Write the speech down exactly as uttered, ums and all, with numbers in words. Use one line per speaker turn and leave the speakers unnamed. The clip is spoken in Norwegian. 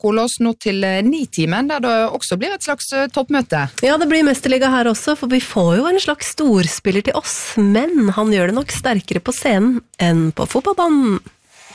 Alkolås nå til ni-timen, der det også blir et slags toppmøte.
Ja, det blir mesterliga her også, for vi får jo en slags storspiller til oss, men han gjør det nok sterkere på scenen enn på fotballbanen.